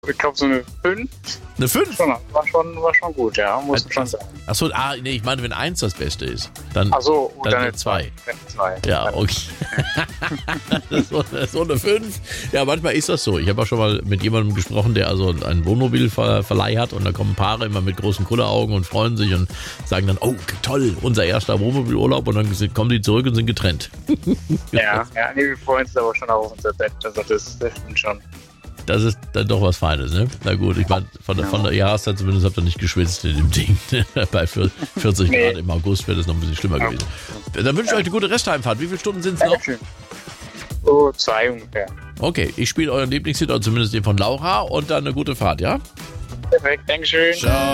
Ich glaube so eine 5. Eine 5? War schon gut, ja, muss man schon sagen. Achso, nee, ich meine, wenn 1 das Beste ist, dann, Achso, dann eine eine 2. 2. Ja, okay. so eine 5. Ja, manchmal ist das so. Ich habe auch schon mal mit jemandem gesprochen, der also einen Wohnmobilverleih hat und da kommen Paare immer mit großen Kulleraugen und freuen sich und sagen dann, oh, toll, unser erster Wohnmobilurlaub und dann kommen die zurück und sind getrennt. Ja, nee, wir freuen uns aber schon auf unser Bett, also das stimmt schon. Das ist dann doch was Feines, ne? Na gut, ich meine, von der Jahreszeit zumindest habt ihr nicht geschwitzt in dem Ding. Bei 40 Grad im August wäre das noch ein bisschen schlimmer gewesen. Dann wünsche ich euch eine gute Restheimfahrt. Wie viele Stunden sind es noch? So 2 ungefähr. Okay, ich spiele euren Lieblingshit, oder zumindest den von Laura und dann eine gute Fahrt, ja? Perfekt, Dankeschön. Ciao.